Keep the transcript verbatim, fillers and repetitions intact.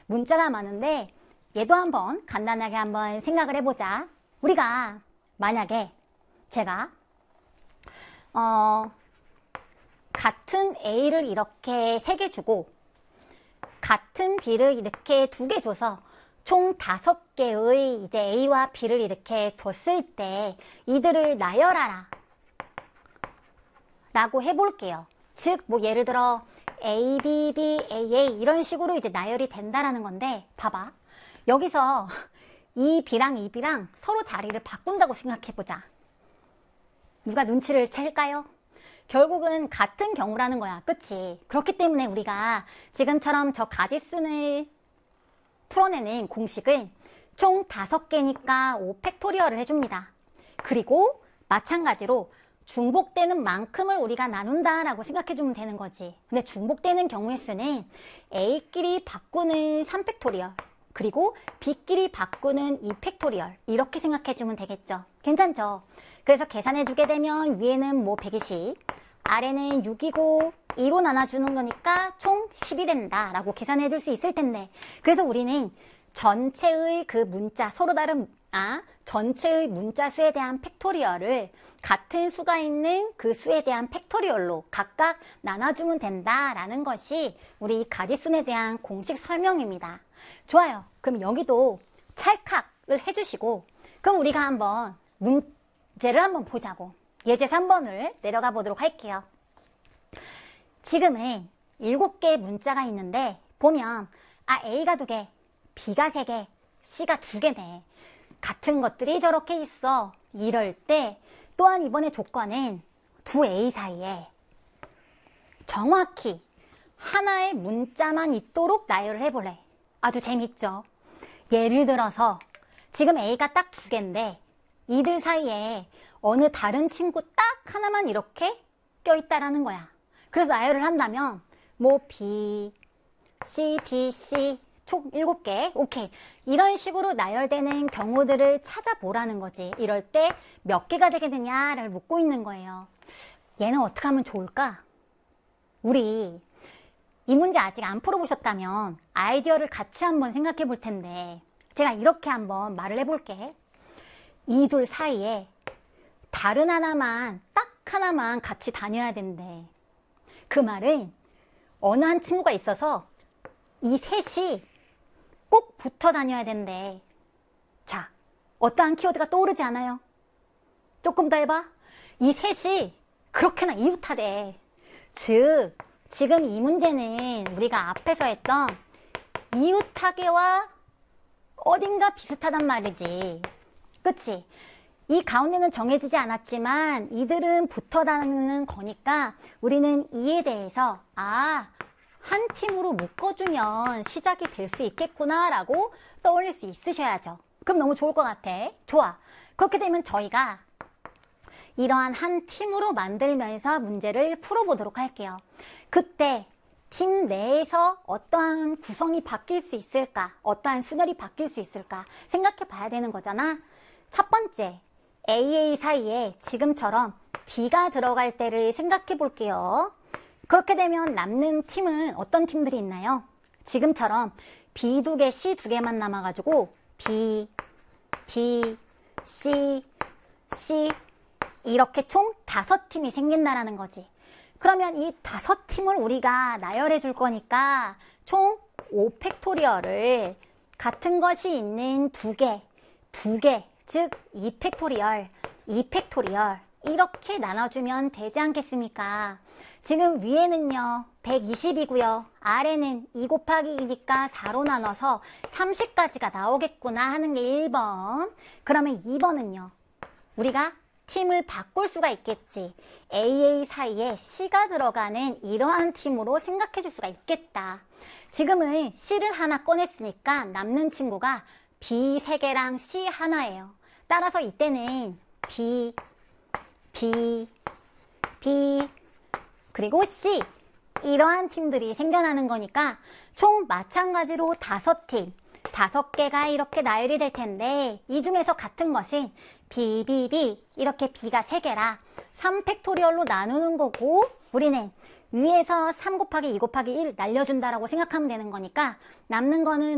문자가 많은데 얘도 한번 간단하게 한번 생각을 해보자. 우리가 만약에 제가 어, 같은 A를 이렇게 세 개 주고 같은 B를 이렇게 두 개 줘서 총 다섯 개의 이제 A와 B를 이렇게 뒀을 때 이들을 나열하라 라고 해볼게요. 즉, 뭐 예를 들어 A, B, B, A, A 이런 식으로 이제 나열이 된다라는 건데, 봐봐. 여기서 이 B랑 이 B랑 서로 자리를 바꾼다고 생각해보자. 누가 눈치를 챌까요? 결국은 같은 경우라는 거야. 그치? 그렇기 때문에 우리가 지금처럼 저 가지수를 풀어내는 공식을 총 다섯 개니까 오 팩토리얼을 해줍니다. 그리고 마찬가지로 중복되는 만큼을 우리가 나눈다라고 생각해주면 되는 거지. 근데 중복되는 경우의 수는 A끼리 바꾸는 삼 팩토리얼 그리고 B끼리 바꾸는 이 팩토리얼 이렇게 생각해주면 되겠죠. 괜찮죠? 그래서 계산해주게 되면 위에는 뭐 백이십, 아래는 육이고 이로 나눠주는 거니까 총 십이 된다 라고 계산해줄 수 있을 텐데, 그래서 우리는 전체의 그 문자, 서로 다른 아 전체의 문자 수에 대한 팩토리얼을 같은 수가 있는 그 수에 대한 팩토리얼로 각각 나눠주면 된다라는 것이 우리 이 가지순에 대한 공식 설명입니다. 좋아요. 그럼 여기도 찰칵을 해주시고, 그럼 우리가 한번 문제를 한번 보자고. 예제 삼 번을 내려가 보도록 할게요. 지금은 일곱 개의 문자가 있는데 보면 아 A가 두 개, B가 세 개, C가 두 개네. 같은 것들이 저렇게 있어. 이럴 때 또한 이번에 조건은 두 A 사이에 정확히 하나의 문자만 있도록 나열을 해볼래. 아주 재밌죠? 예를 들어서 지금 A가 딱 두 개인데 이들 사이에 어느 다른 친구 딱 하나만 이렇게 껴있다라는 거야. 그래서 나열을 한다면 뭐 B, C, B, C 총 일곱 개. 오케이. 이런 식으로 나열되는 경우들을 찾아보라는 거지. 이럴 때 몇 개가 되게 되냐를 묻고 있는 거예요. 얘는 어떻게 하면 좋을까? 우리 이 문제 아직 안 풀어보셨다면 아이디어를 같이 한번 생각해 볼 텐데, 제가 이렇게 한번 말을 해볼게. 이 둘 사이에 다른 하나만, 딱 하나만 같이 다녀야 된대. 그 말은 어느 한 친구가 있어서 이 셋이 꼭 붙어 다녀야 된대. 자, 어떠한 키워드가 떠오르지 않아요? 조금 더 해봐. 이 셋이 그렇게나 이웃하대. 즉, 지금 이 문제는 우리가 앞에서 했던 이웃하게와 어딘가 비슷하단 말이지. 그치? 이 가운데는 정해지지 않았지만 이들은 붙어 다니는 거니까 우리는 이에 대해서 아, 한 팀으로 묶어주면 시작이 될 수 있겠구나 라고 떠올릴 수 있으셔야죠. 그럼 너무 좋을 것 같아. 좋아. 그렇게 되면 저희가 이러한 한 팀으로 만들면서 문제를 풀어보도록 할게요. 그때 팀 내에서 어떠한 구성이 바뀔 수 있을까? 어떠한 순열이 바뀔 수 있을까? 생각해 봐야 되는 거잖아. 첫 번째, 에이에이 사이에 지금처럼 B가 들어갈 때를 생각해 볼게요. 그렇게 되면 남는 팀은 어떤 팀들이 있나요? 지금처럼 B 두 개, C 두 개만 남아가지고 B, B, C, C 이렇게 총 다섯 팀이 생긴다라는 거지. 그러면 이 다섯 팀을 우리가 나열해 줄 거니까 총 오 팩토리얼을 같은 것이 있는 두 개, 두 개, 즉 이 팩토리얼, 이 팩토리얼 이렇게 나눠주면 되지 않겠습니까? 지금 위에는요 백이십이고요. 아래는 이 곱하기 이니까 사로 나눠서 삼십까지가 나오겠구나 하는 게 일 번. 그러면 이 번은요. 우리가 팀을 바꿀 수가 있겠지. 에이에이 사이에 C가 들어가는 이러한 팀으로 생각해 줄 수가 있겠다. 지금은 C를 하나 꺼냈으니까 남는 친구가 B 세 개랑 C 하나예요. 따라서 이때는 B, B, B, 그리고 C 이러한 팀들이 생겨나는 거니까 총 마찬가지로 다섯 팀, 다섯 개가 이렇게 나열이 될 텐데 이 중에서 같은 것은 B, B, B 이렇게 B가 세 개라 삼 팩토리얼로 나누는 거고 우리는 위에서 삼 곱하기 이 곱하기 일 날려준다라고 생각하면 되는 거니까 남는 거는